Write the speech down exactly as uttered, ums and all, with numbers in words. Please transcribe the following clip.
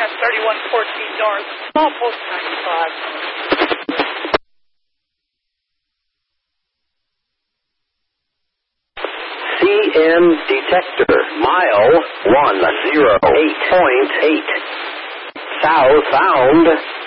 at thirty-one fourteen North, small post ninety-five. C N detector, mile one zero eight point eight. Southbound.